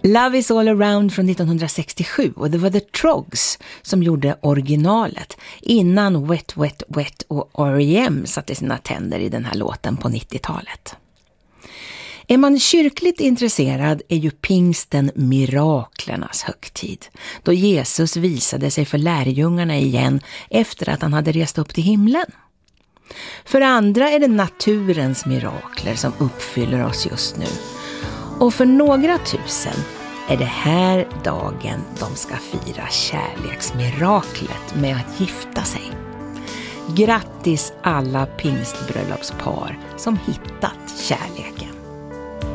Love is all around från 1967 och det var The Troggs som gjorde originalet innan Wet Wet Wet och R.E.M. satte sina tänder i den här låten på 90-talet. Är man kyrkligt intresserad är ju pingsten miraklernas högtid, då Jesus visade sig för lärjungarna igen efter att han hade rest upp till himlen. För andra är det naturens mirakler som uppfyller oss just nu. Och för några tusen är det här dagen de ska fira kärleksmiraklet med att gifta sig. Grattis alla pingstbröllopspar som hittat kärleken.